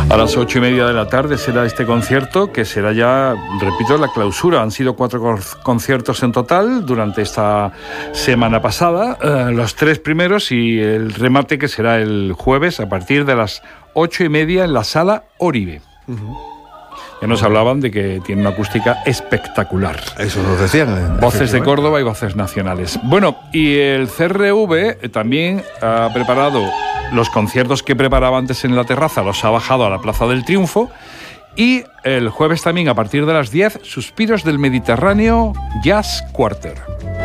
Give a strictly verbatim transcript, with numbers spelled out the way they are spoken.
A las ocho y media de la tarde será este concierto, que será ya, repito, la clausura. Han sido cuatro conciertos en total durante esta semana pasada, eh, los tres primeros y el remate, que será el jueves a partir de las ocho y media en la Sala Oribe. Uh-huh. Ya nos hablaban de que tiene una acústica espectacular. Eso nos decían. Voces de Córdoba y voces nacionales. Bueno, y el C R V también ha preparado los conciertos que preparaba antes en la terraza, los ha bajado a la Plaza del Triunfo. Y el jueves también, a partir de las diez, Suspiros del Mediterráneo Jazz Quarter.